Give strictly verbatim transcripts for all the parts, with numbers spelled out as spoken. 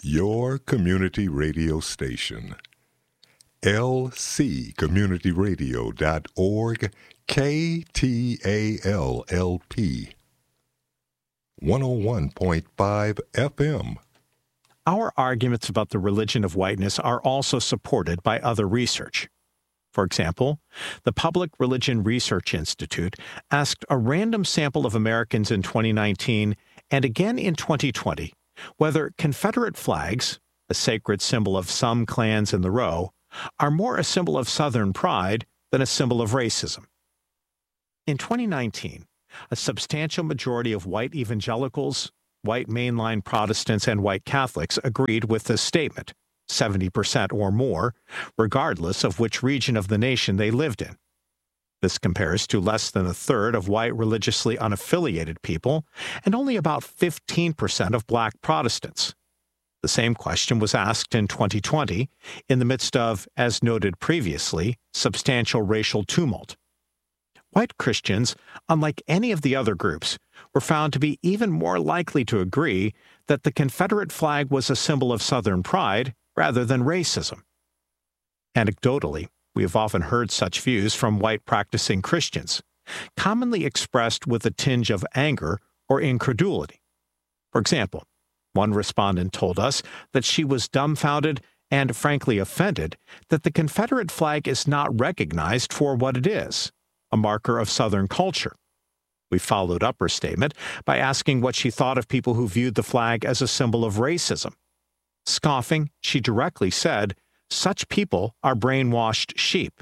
your community radio station. L C community radio dot org, K T A L L P, one oh one point five F M. Our arguments about the religion of whiteness are also supported by other research. For example, the Public Religion Research Institute asked a random sample of Americans in twenty nineteen and again in twenty twenty whether Confederate flags, a sacred symbol of some clans in the row, are more a symbol of Southern pride than a symbol of racism. In twenty nineteen, a substantial majority of white evangelicals, white mainline Protestants, and white Catholics agreed with this statement, seventy percent or more, regardless of which region of the nation they lived in. This compares to less than a third of white religiously unaffiliated people and only about fifteen percent of black Protestants. The same question was asked in twenty twenty in the midst of, as noted previously, substantial racial tumult. White Christians, unlike any of the other groups, were found to be even more likely to agree that the Confederate flag was a symbol of Southern pride rather than racism. Anecdotally, we have often heard such views from white practicing Christians, commonly expressed with a tinge of anger or incredulity. For example, one respondent told us that she was dumbfounded and frankly offended that the Confederate flag is not recognized for what it is, a marker of Southern culture. We followed up her statement by asking what she thought of people who viewed the flag as a symbol of racism. Scoffing, she directly said, "Such people are brainwashed sheep."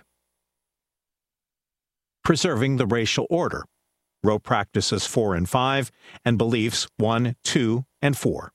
Preserving the racial order, Roe Practices four and five, and Beliefs one, two, and four.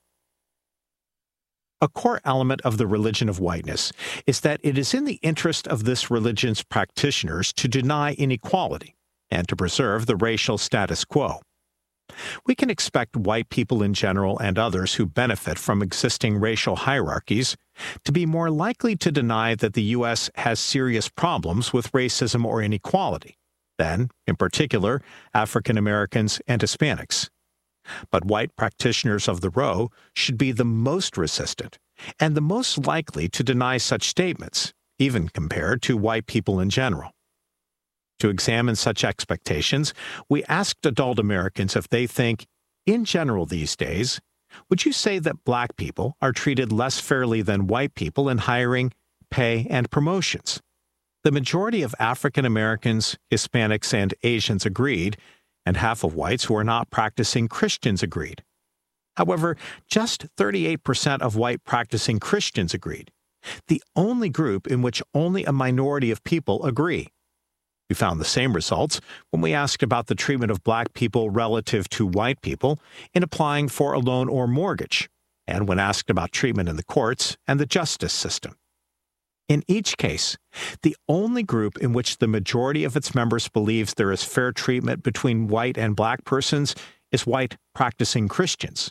A core element of the religion of whiteness is that it is in the interest of this religion's practitioners to deny inequality and to preserve the racial status quo. We can expect white people in general and others who benefit from existing racial hierarchies to be more likely to deny that the U S has serious problems with racism or inequality than, in particular, African Americans and Hispanics. But white practitioners of the row should be the most resistant and the most likely to deny such statements, even compared to white people in general. To examine such expectations, we asked adult Americans if they think, in general these days, would you say that black people are treated less fairly than white people in hiring, pay, and promotions? The majority of African Americans, Hispanics, and Asians agreed, and half of whites who are not practicing Christians agreed. However, just thirty-eight percent of white practicing Christians agreed, the only group in which only a minority of people agree. We found the same results when we asked about the treatment of black people relative to white people in applying for a loan or mortgage, and when asked about treatment in the courts and the justice system. In each case, the only group in which the majority of its members believes there is fair treatment between white and black persons is white practicing Christians.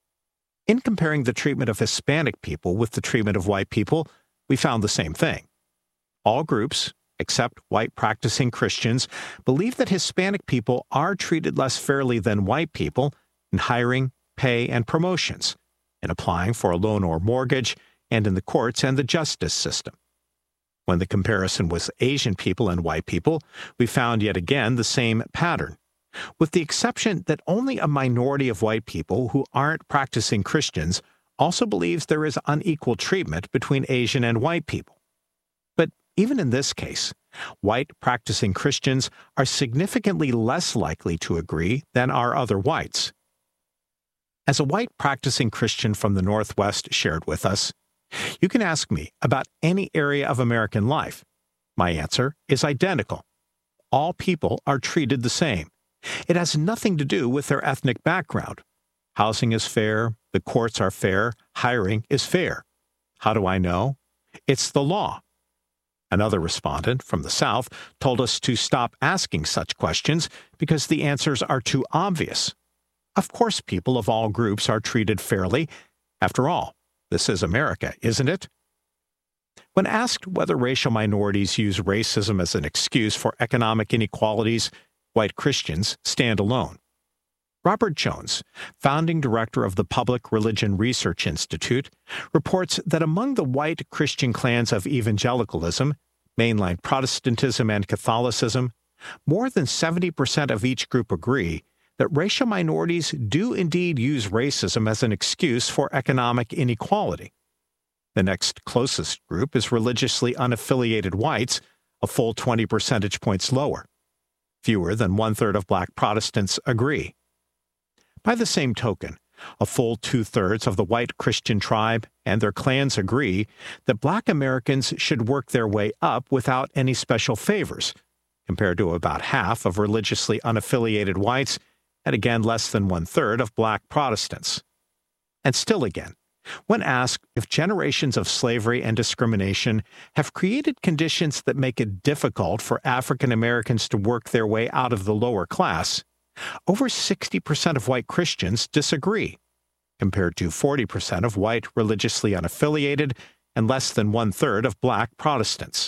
In comparing the treatment of Hispanic people with the treatment of white people, we found the same thing. All groups, except white practicing Christians, believe that Hispanic people are treated less fairly than white people in hiring, pay, and promotions, in applying for a loan or mortgage, and in the courts and the justice system. When the comparison was Asian people and white people, we found yet again the same pattern, with the exception that only a minority of white people who aren't practicing Christians also believes there is unequal treatment between Asian and white people. But even in this case, white practicing Christians are significantly less likely to agree than are other whites. As a white practicing Christian from the Northwest shared with us, "You can ask me about any area of American life. My answer is identical. All people are treated the same. It has nothing to do with their ethnic background. Housing is fair, the courts are fair, hiring is fair. How do I know? It's the law." Another respondent from the South told us to stop asking such questions because the answers are too obvious. Of course, people of all groups are treated fairly. After all, this is America, isn't it? When asked whether racial minorities use racism as an excuse for economic inequalities, white Christians stand alone. Robert Jones, founding director of the Public Religion Research Institute, reports that among the white Christian clans of evangelicalism, mainline Protestantism, and Catholicism, more than seventy percent of each group agree that racial minorities do indeed use racism as an excuse for economic inequality. The next closest group is religiously unaffiliated whites, a full twenty percentage points lower. Fewer than one-third of black Protestants agree. By the same token, a full two-thirds of the white Christian tribe and their clans agree that black Americans should work their way up without any special favors, compared to about half of religiously unaffiliated whites and again less than one-third of black Protestants. And still again, when asked if generations of slavery and discrimination have created conditions that make it difficult for African Americans to work their way out of the lower class, over sixty percent of white Christians disagree, compared to forty percent of white religiously unaffiliated and less than one-third of black Protestants.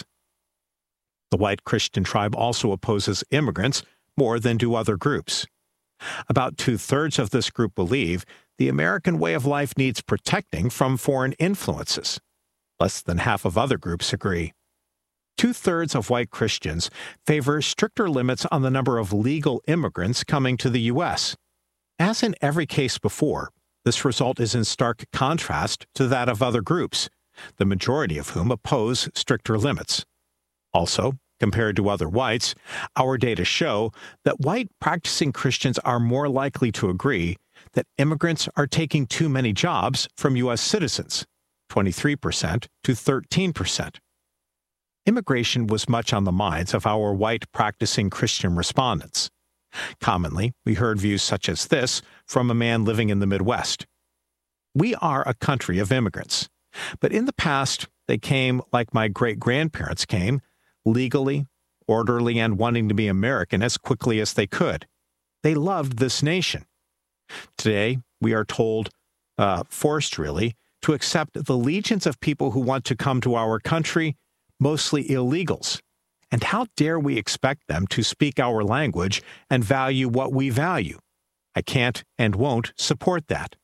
The white Christian tribe also opposes immigrants more than do other groups. About two-thirds of this group believe the American way of life needs protecting from foreign influences. Less than half of other groups agree. Two-thirds of white Christians favor stricter limits on the number of legal immigrants coming to the U S. As in every case before, this result is in stark contrast to that of other groups, the majority of whom oppose stricter limits. Also, compared to other whites, our data show that white practicing Christians are more likely to agree that immigrants are taking too many jobs from U S citizens, twenty-three percent to thirteen percent. Immigration was much on the minds of our white practicing Christian respondents. Commonly, we heard views such as this from a man living in the Midwest. We are a country of immigrants, but in the past, they came like my great-grandparents came, legally, orderly, and wanting to be American as quickly as they could. They loved this nation. Today, we are told, uh, forced really, to accept the legions of people who want to come to our country, mostly illegals. And how dare we expect them to speak our language and value what we value? I can't and won't support that.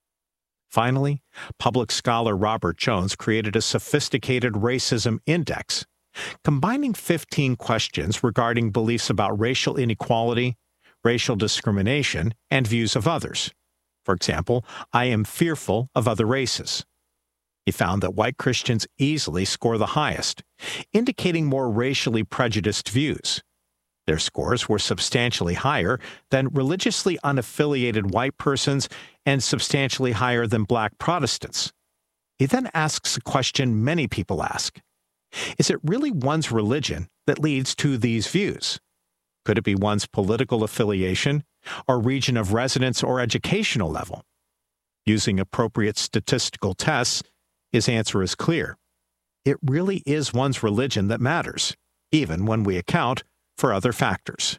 Finally, public scholar Robert Jones created a sophisticated racism index, combining fifteen questions regarding beliefs about racial inequality, racial discrimination, and views of others. For example, I am fearful of other races. He found that white Christians easily score the highest, indicating more racially prejudiced views. Their scores were substantially higher than religiously unaffiliated white persons and substantially higher than black Protestants. He then asks a question many people ask. Is it really one's religion that leads to these views? Could it be one's political affiliation, or region of residence or educational level? Using appropriate statistical tests, his answer is clear. It really is one's religion that matters, even when we account for other factors.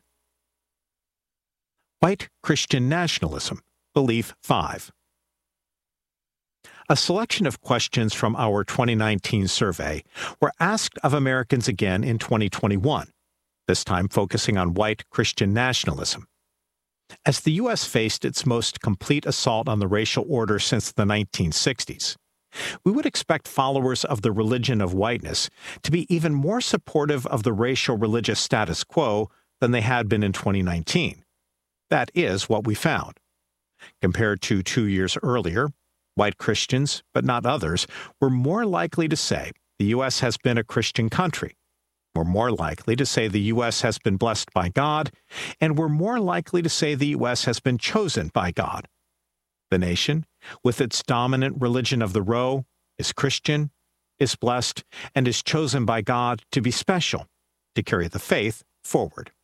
White Christian Nationalism, Belief five. A selection of questions from our twenty nineteen survey were asked of Americans again in twenty twenty-one, this time focusing on white Christian nationalism. As the U S faced its most complete assault on the racial order since the nineteen sixties, we would expect followers of the religion of whiteness to be even more supportive of the racial religious status quo than they had been in twenty nineteen. That is what we found. Compared to two years earlier, white Christians, but not others, were more likely to say the U S has been a Christian country, were more likely to say the U S has been blessed by God, and were more likely to say the U S has been chosen by God. The nation, with its dominant religion of the row, is Christian, is blessed, and is chosen by God to be special, to carry the faith forward.